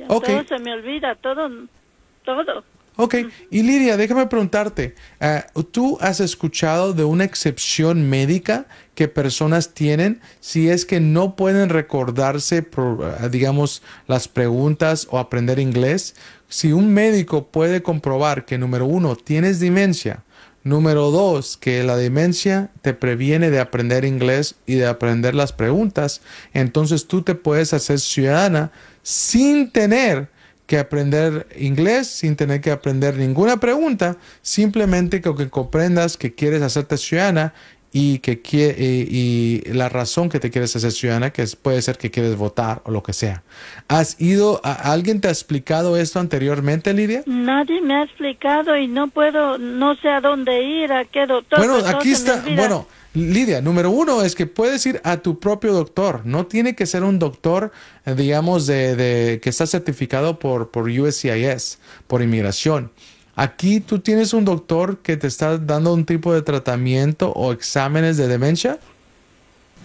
Ok, Entonces se me olvida todo, todo. ok. Y Lidia, déjame preguntarte, ¿tú has escuchado de una excepción médica que personas tienen si es que no pueden recordarse, digamos, las preguntas o aprender inglés? Si un médico puede comprobar que, número uno, tienes demencia, número dos, que la demencia te previene de aprender inglés y de aprender las preguntas, entonces tú te puedes hacer ciudadana sin tener que aprender inglés, sin tener que aprender ninguna pregunta, simplemente que comprendas que quieres hacerte ciudadana y la razón que te quieres hacer ciudadana, puede ser que quieres votar o lo que sea. ¿Alguien te ha explicado esto anteriormente, Lidia? Nadie me ha explicado y no puedo, no sé a dónde ir, a qué doctor, Bueno, pues todo aquí se me está. olvida. Bueno, Lidia, número uno es que puedes ir a tu propio doctor. No tiene que ser un doctor, digamos, que está certificado por USCIS, por inmigración. Aquí tú tienes un doctor que te está dando un tipo de tratamiento o exámenes de demencia.